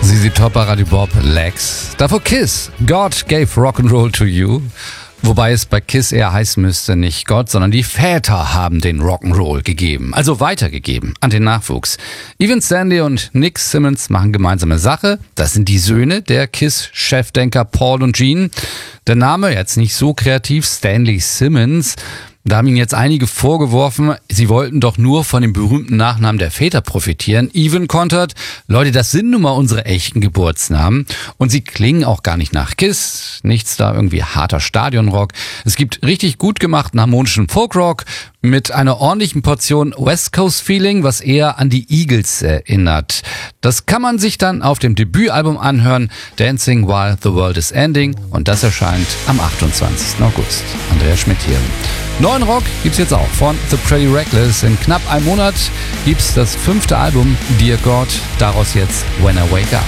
ZZ Top bei Radio Bob, Lex. Davor Kiss, God gave Rock'n'Roll to you. Wobei es bei Kiss eher heißen müsste, nicht Gott, sondern die Väter haben den Rock'n'Roll gegeben, also weitergegeben an den Nachwuchs. Evan Stanley und Nick Simmons machen gemeinsame Sache. Das sind die Söhne der Kiss-Chefdenker Paul und Gene. Der Name, jetzt nicht so kreativ, Stanley Simmons. Da haben ihnen jetzt einige vorgeworfen, sie wollten doch nur von dem berühmten Nachnamen der Väter profitieren. Evan kontert, Leute, das sind nun mal unsere echten Geburtsnamen. Und sie klingen auch gar nicht nach Kiss. Nichts da irgendwie harter Stadionrock. Es gibt richtig gut gemachten harmonischen Folkrock mit einer ordentlichen Portion West Coast Feeling, was eher an die Eagles erinnert. Das kann man sich dann auf dem Debütalbum anhören, Dancing While the World is Ending. Und das erscheint am 28. August. Andreas Schmidt hier. Neuen Rock gibt's jetzt auch von The Pretty Reckless. In knapp einem Monat gibt's das 5. Album, Dear God. Daraus jetzt When I Wake Up.